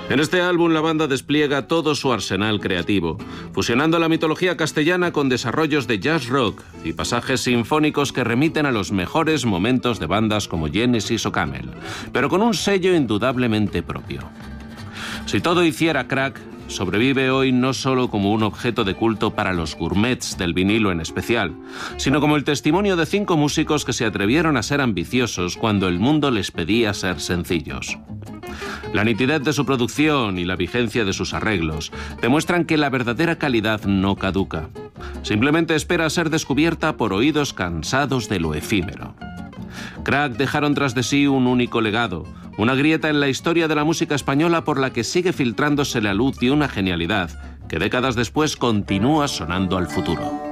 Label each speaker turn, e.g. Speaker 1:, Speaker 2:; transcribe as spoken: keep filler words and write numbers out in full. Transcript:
Speaker 1: En este álbum la banda despliega todo su arsenal creativo, fusionando la mitología castellana con desarrollos de jazz rock y pasajes sinfónicos que remiten a los mejores momentos de bandas como Genesis o Camel, pero con un sello indudablemente propio. Si todo hiciera Crack, sobrevive hoy no solo como un objeto de culto para los gourmets del vinilo en especial, sino como el testimonio de cinco músicos que se atrevieron a ser ambiciosos cuando el mundo les pedía ser sencillos. La nitidez de su producción y la vigencia de sus arreglos demuestran que la verdadera calidad no caduca. Simplemente espera ser descubierta por oídos cansados de lo efímero. Crack dejaron tras de sí un único legado, una grieta en la historia de la música española por la que sigue filtrándose la luz y una genialidad que décadas después continúa sonando al futuro.